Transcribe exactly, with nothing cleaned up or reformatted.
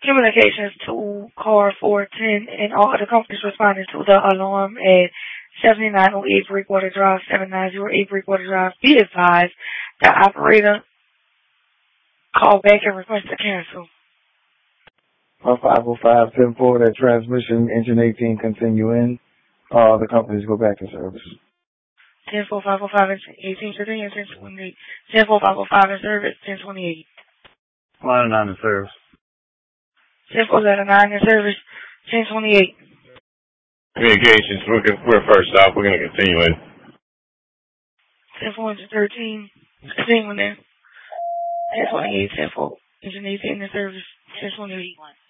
Communications to car four ten and all other companies responding to the alarm at seventy-nine oh eight Breakwater Drive, seven nine zero eight Breakwater Drive. Be advised, the operator called back and requested to cancel. Uh, five oh five ten four, that transmission, engine eighteen, continue in. Uh, the companies go back in service. ten four five oh five and eighteen continue, ten twenty-eight. ten four five oh five in service, ten twenty-eight. Line nine in service. ten four oh nine in service, ten twenty-eight. Communications, we're, we're first off. We're going to continue in. ten four thirteen, continuing in. ten twenty-eight, ten four, engine eighteen in service, ten twenty-eight.